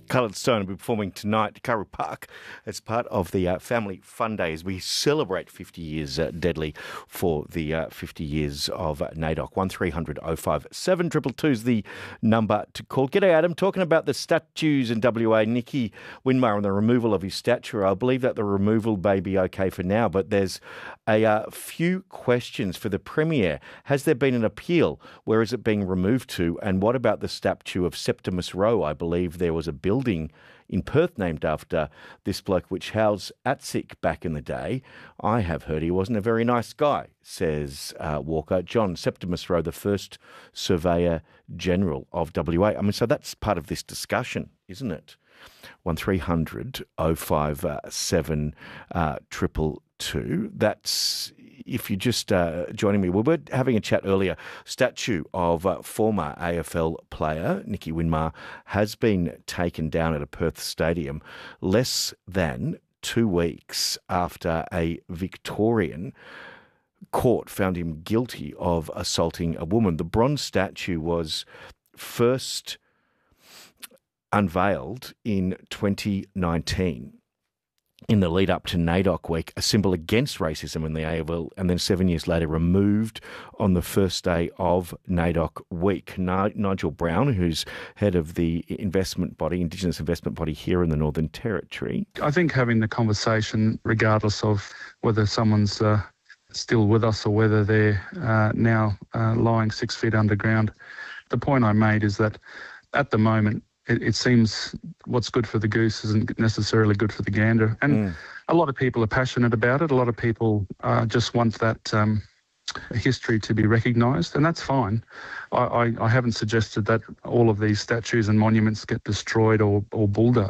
Coloured Stone will be performing tonight at Curra Park as part of the Family Fun Day as we celebrate 50 years deadly for the 50 years of NAIDOC. 1300 057 222 is the number to call. G'day, Adam. Talking about the statues in WA, Nicky Winmar and the removal of his statue. I believe that the removal may be okay for now, but there's a few questions for the Premier. Has there been an appeal? Where is it being removed to? And what about the statue of Septimus Roe? I believe there was a building in Perth named after this bloke which housed ATSIC back in the day. I have heard he wasn't a very nice guy, says Walker. John Septimus Roe, the first Surveyor General of WA. I mean, so that's part of this discussion, isn't it? 1300 057 222. That's, if you're just joining me, we were having a chat earlier. Statue of former AFL player Nicky Winmar has been taken down at a Perth stadium less than 2 weeks after a Victorian court found him guilty of assaulting a woman. The bronze statue was first unveiled in 2019 in the lead up to NAIDOC week, a symbol against racism in the AFL, and then 7 years later removed on the first day of NAIDOC week. Nigel Brown, who's head of the investment body, Indigenous investment body here in the Northern Territory. I think having the conversation, regardless of whether someone's still with us or whether they're now lying 6 feet underground, the point I made is that at the moment, it seems what's good for the goose isn't necessarily good for the gander. And a lot of people are passionate about it. A lot of people just want that history to be recognised, and that's fine. I haven't suggested that all of these statues and monuments get destroyed or bulldozed.